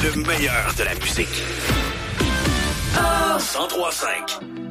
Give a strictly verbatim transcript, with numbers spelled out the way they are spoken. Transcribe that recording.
Le meilleur de la musique. cent trois cinq